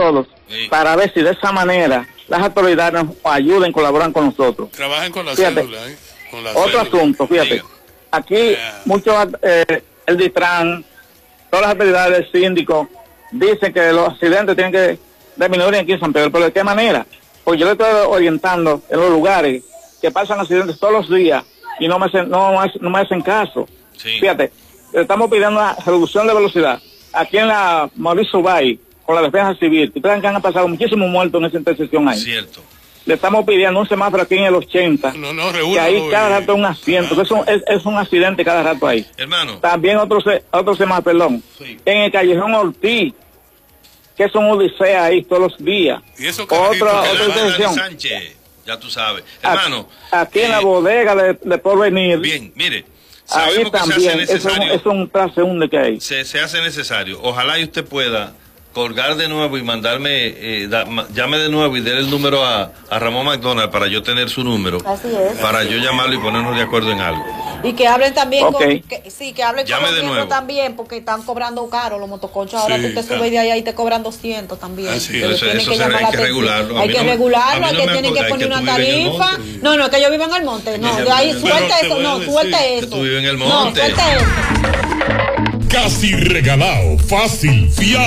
todos, para ver si de esa manera las autoridades nos ayuden, colaboran con nosotros. Trabajen con la Fíjate, cédula, con la otro cédula. asunto, fíjate. Diga. Aquí muchos, el DITRAN, todas las autoridades del síndico, dicen que los accidentes tienen que disminuir aquí en San Pedro. ¿Pero de qué manera? Pues yo le estoy orientando en los lugares que pasan accidentes todos los días y no me hacen caso. Sí. Fíjate, estamos pidiendo una reducción de velocidad. Aquí en la Mauricio Bay, con la defensa civil, ustedes que han pasado muchísimos muertos en esa intersección ahí. Cierto. Le estamos pidiendo un semáforo aquí en el 80, que ahí cada rato es un accidente, que es un accidente cada rato ahí. Hermano. También otro semáforo, perdón, Sí. en el Callejón Ortiz, que es un odisea ahí todos los días. Y eso otra Hermano intersección. Sánchez, ya tú sabes. Hermano. Aquí en la bodega de Porvenir. Bien, mire. Ahí Sabemos que también, se hace necesario. es un transeúnte que hay. Se hace necesario. Ojalá y usted pueda colgar de nuevo y mandarme, llame de nuevo y déle el número a Ramón McDonald para yo tener su número. Así es. Para yo llamarlo y ponernos de acuerdo en algo. Y que hablen también Okay. que hablen Llame con de los nuevo. miembros también, porque están cobrando caro los motoconchos. Ahora Sí, tú te claro. subes de ahí y te cobran 200 también. Así es. Entonces tienen Eso llamar hay la que atención. regularlo. A Hay mí que no me- regularlo, a mí hay no que me tienen que acuerda, poner que una tú vives en el tarifa. monte. No, que yo vivo en el monte. No, de ahí Pero suelta te eso. voy a No, decir suelta que eso. tú vives en el No, monte. suelta eso. Casi regalado, fácil, fiable.